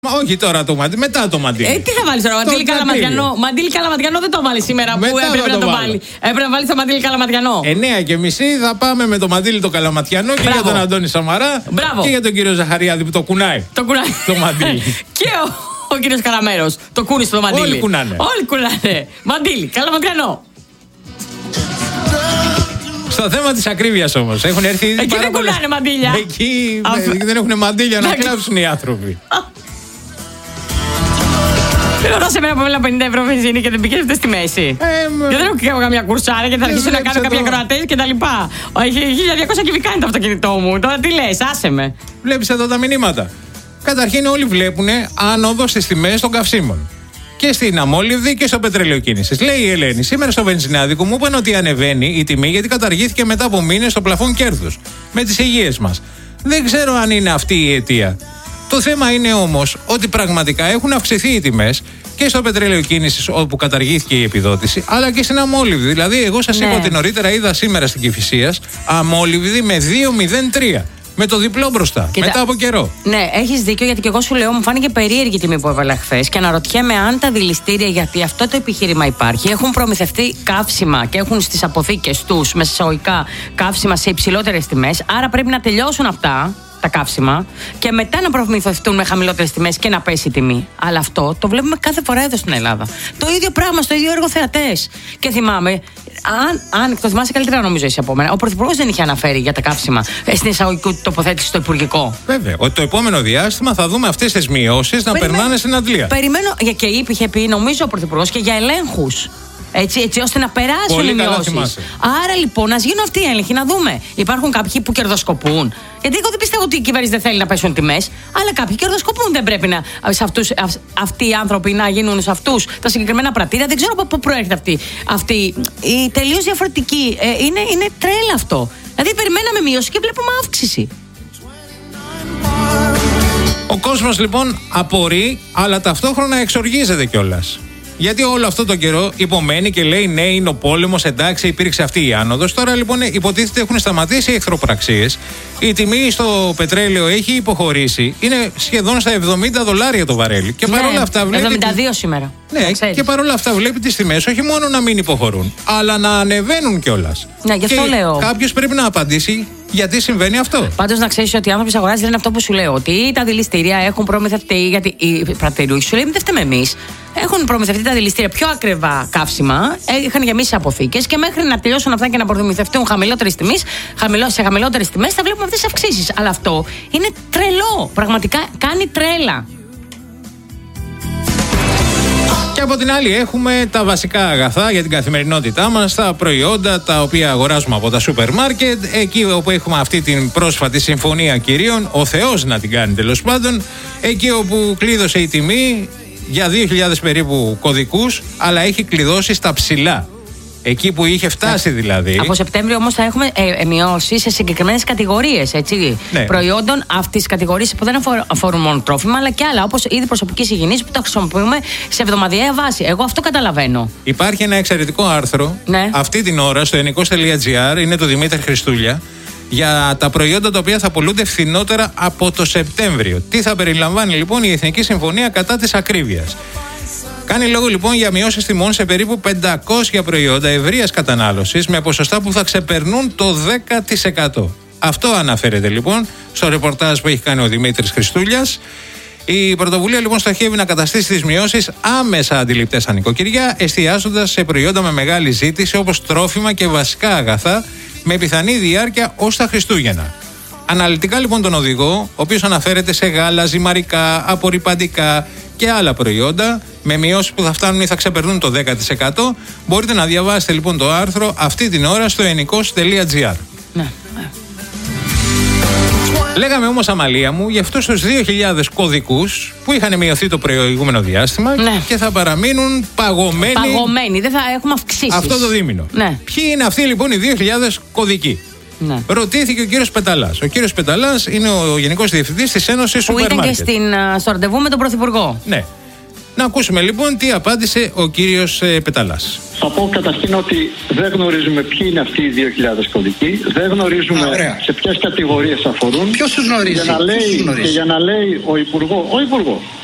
Όχι τώρα το μαντίλι, μετά το μαντίλι. Τι θα βάλεις τώρα, μαντίλι καλαματιανό? Μαντίλι καλαματιανό δεν το βάλεις σήμερα που έπρεπε να το βάλει. Έπρεπε να βάλεις το μαντίλι καλαματιανό. 9:30 θα πάμε με το μαντίλι το καλαματιανό. Μπράβο. Και για τον Αντώνη Σαμαρά. Μπράβο. Και για τον κύριο Ζαχαριάδη που το κουνάει. Το μαντίλι. Και ο κύριος Καραμέρος το κούνησε το μαντίλι. Όλοι κουνάνε. Μαντίλι καλαματιανό. Στο θέμα της ακρίβειας όμως έχουν έρθει ήδη. Εκεί δεν κουνάνε μαντίλια. Εκεί δεν έχουν μαντίλια να κλάψουν οι άνθρωποι. Δεν ρωτάς εμένα που έβαλα 50 ευρώ βενζίνη και δεν πήγες στη μέση. Και δεν έχω καμία κουρσάρα και θα αρχίσω να κάνω κάποια ακροατές και τα λοιπά. 1200 κυβικά είναι το αυτοκίνητό μου. Τώρα τι λες, άσε με. Βλέπεις εδώ τα μηνύματα. Καταρχήν όλοι βλέπουν άνοδο στις τιμές των καυσίμων. Και στην αμόλυβδη και στο πετρέλαιο κίνησης. Λέει η Ελένη, σήμερα στο βενζινάδικο μου είπαν ότι ανεβαίνει η τιμή γιατί καταργήθηκε μετά από μήνες στο πλαφόν κέρδους. Με τις υγείες μας. Δεν ξέρω αν είναι αυτή η αιτία. Το θέμα είναι όμως ότι πραγματικά έχουν αυξηθεί οι τιμές και στο πετρέλαιο κίνησης όπου καταργήθηκε η επιδότηση, αλλά και στην αμόλυβδη. Δηλαδή, εγώ σας είπα ότι νωρίτερα είδα σήμερα στην Κηφισίας αμόλυβδη με 2,03. Με το διπλό μπροστά. Κοίτα, μετά από καιρό. Ναι, έχεις δίκιο, γιατί και εγώ σου λέω, μου φάνηκε περίεργη τιμή που έβαλα χθες και αναρωτιέμαι αν τα δηληστήρια, γιατί αυτό το επιχείρημα υπάρχει, έχουν προμηθευτεί καύσιμα και έχουν στις αποθήκες τους με εισαγωγικά καύσιμα σε υψηλότερες τιμές. Άρα πρέπει να τελειώσουν αυτά τα καύσιμα και μετά να προμηθευτούν με χαμηλότερες τιμές και να πέσει η τιμή. Αλλά αυτό το βλέπουμε κάθε φορά εδώ στην Ελλάδα. Το ίδιο πράγμα, στο ίδιο έργο θεατές. Και θυμάμαι, αν το θυμάσαι καλύτερα νομίζω εσύ από μένα, ο Πρωθυπουργός δεν είχε αναφέρει για τα καύσιμα στην εισαγωγική τοποθέτηση στο Υπουργικό. Βέβαια, ότι το επόμενο διάστημα θα δούμε αυτές τις μειώσεις να περνάνε στην αντλία. Περιμένω, και είχε πει νομίζω ο Πρωθυπουργός και για ελέγχους. Έτσι ώστε να περάσουν οι μειώσεις. Άρα λοιπόν, να γίνουν αυτοί οι έλεγχοι, να δούμε. Υπάρχουν κάποιοι που κερδοσκοπούν. Γιατί εγώ δεν πιστεύω ότι η κυβέρνηση δεν θέλει να πέσουν τιμές, αλλά κάποιοι κερδοσκοπούν. Δεν πρέπει αυτοί οι άνθρωποι να γίνουν σε αυτούς τα συγκεκριμένα πρατήρια. Δεν ξέρω από πού προέρχεται αυτή η τελείως διαφορετική. Είναι τρέλα αυτό. Δηλαδή, περιμέναμε μείωση και βλέπουμε αύξηση. Ο κόσμος λοιπόν απορεί, αλλά ταυτόχρονα εξοργίζεται κιόλας. Γιατί όλο αυτό το καιρό υπομένει και λέει ναι, είναι ο πόλεμος, εντάξει, υπήρξε αυτή η άνοδος. Τώρα λοιπόν υποτίθεται έχουν σταματήσει οι εχθροπραξίες. Η τιμή στο πετρέλαιο έχει υποχωρήσει. Είναι σχεδόν στα $70 το βαρέλι. Και παρόλα αυτά βλέπει. 72 σήμερα. Ναι, και παρόλα αυτά βλέπει τις τιμές όχι μόνο να μην υποχωρούν, αλλά να ανεβαίνουν κιόλας. Ναι, γι' αυτό λέω. Κάποιος πρέπει να απαντήσει γιατί συμβαίνει αυτό. Πάντως να ξέρεις ότι οι άνθρωποι της αγοράς λένε αυτό που σου λέω. Ότι τα δηληστήρια έχουν προμηθευτεί. Γιατί οι πρατηριούχοι σου λέει μην δεν φταίμε εμείς. Έχουν προμηθευτεί τα δηληστήρια πιο ακριβά καύσιμα. Είχαν γεμίσει αποθήκες και μέχρι να τελειώσουν αυτά και να προμηθευτούν σε χαμηλότερες τιμές θα βλέπουμε αυτές τις αυξήσεις. Αλλά αυτό είναι τρελό. Πραγματικά κάνει τρέλα. Και από την άλλη έχουμε τα βασικά αγαθά για την καθημερινότητά μας, τα προϊόντα τα οποία αγοράζουμε από τα σούπερ μάρκετ, εκεί όπου έχουμε αυτή την πρόσφατη συμφωνία κυρίων, ο Θεός να την κάνει τέλος πάντων, εκεί όπου κλείδωσε η τιμή για 2.000 περίπου κωδικούς, αλλά έχει κλειδώσει στα ψηλά. Εκεί που είχε φτάσει δηλαδή. Από Σεπτέμβριο όμως θα έχουμε μειώσει σε συγκεκριμένες κατηγορίες προϊόντων αυτής της κατηγορίας που δεν αφορούν μόνο τρόφιμα αλλά και άλλα, όπως είδη προσωπικής υγιεινής που τα χρησιμοποιούμε σε εβδομαδιαία βάση. Εγώ αυτό καταλαβαίνω. Υπάρχει ένα εξαιρετικό άρθρο αυτή την ώρα στο ενικός.gr, είναι του Δημήτρη Χριστούλια, για τα προϊόντα τα οποία θα πωλούνται φθηνότερα από το Σεπτέμβριο. Τι θα περιλαμβάνει λοιπόν η Εθνική Συμφωνία κατά της ακρίβειας. Κάνει λόγο λοιπόν για μειώσεις τιμών σε περίπου 500 προϊόντα ευρείας κατανάλωσης με ποσοστά που θα ξεπερνούν το 10%. Αυτό αναφέρεται λοιπόν στο ρεπορτάζ που έχει κάνει ο Δημήτρης Χριστούλιας. Η πρωτοβουλία λοιπόν στοχεύει να καταστήσει τις μειώσεις άμεσα αντιληπτές στα νοικοκυριά, εστιάζοντας σε προϊόντα με μεγάλη ζήτηση όπως τρόφιμα και βασικά αγαθά με πιθανή διάρκεια ως τα Χριστούγεννα. Αναλυτικά λοιπόν τον οδηγό, ο οποίος αναφέρεται σε γάλα, ζυμαρικά, απορρυπαντικά και άλλα προϊόντα με μειώσεις που θα φτάνουν ή θα ξεπερνούν το 10%, μπορείτε να διαβάσετε λοιπόν το άρθρο αυτή την ώρα στο ενικός.gr. Ναι. Λέγαμε όμως, Αμαλία μου, για αυτούς τους 2.000 κωδικούς που είχαν μειωθεί το προηγούμενο διάστημα και θα παραμείνουν παγωμένοι. Παγωμένοι, δεν θα έχουμε αυξήσεις. Αυτό το δίμηνο. Ναι. Ποιοι είναι αυτοί λοιπόν οι 2.000 κωδικοί? Ναι. Ρωτήθηκε ο κύριος Πεταλάς. Ο κύριος Πεταλάς είναι ο Γενικός Διευθυντής της Ένωσης Σούπερ Μάρκετ. Που ήταν και στο ραντεβού με τον Πρωθυπουργό. Ναι. Να ακούσουμε λοιπόν τι απάντησε ο κύριος Πεταλάς. Θα πω καταρχήν ότι δεν γνωρίζουμε ποιοι είναι αυτοί οι 2.000 κωδικοί, δεν γνωρίζουμε σε ποιες κατηγορίες αφορούν. Ποιος τους γνωρίζει? Και για να λέει ο Υπουργός,